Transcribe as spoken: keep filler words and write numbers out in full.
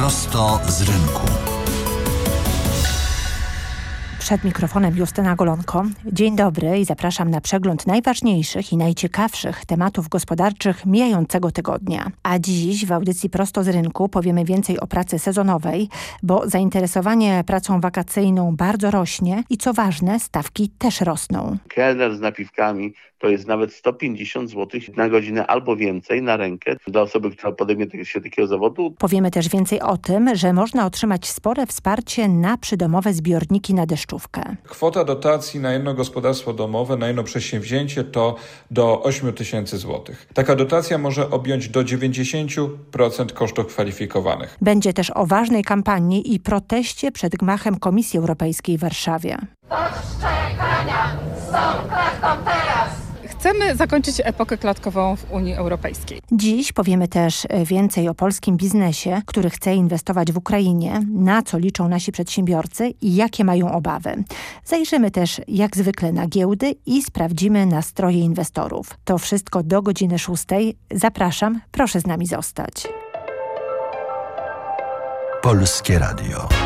Prosto z rynku. Przed mikrofonem Justyna Golonko. Dzień dobry i zapraszam na przegląd najważniejszych i najciekawszych tematów gospodarczych mijającego tygodnia. A dziś w audycji Prosto z rynku powiemy więcej o pracy sezonowej, bo zainteresowanie pracą wakacyjną bardzo rośnie i co ważne, stawki też rosną. Kelner z napiwkami to jest nawet sto pięćdziesiąt złotych na godzinę albo więcej na rękę dla osoby, która podejmie się takiego zawodu. Powiemy też więcej o tym, że można otrzymać spore wsparcie na przydomowe zbiorniki na deszczówkę. Kwota dotacji na jedno gospodarstwo domowe, na jedno przedsięwzięcie to do ośmiu tysięcy złotych. Taka dotacja może objąć do dziewięćdziesiąt procent kosztów kwalifikowanych. Będzie też o ważnej kampanii i proteście przed gmachem Komisji Europejskiej w Warszawie. Odszczekania są klatką teraz! Chcemy zakończyć epokę klatkową w Unii Europejskiej. Dziś powiemy też więcej o polskim biznesie, który chce inwestować w Ukrainie, na co liczą nasi przedsiębiorcy i jakie mają obawy. Zajrzymy też jak zwykle na giełdy i sprawdzimy nastroje inwestorów. To wszystko do godziny szóstej. Zapraszam, proszę z nami zostać. Polskie Radio.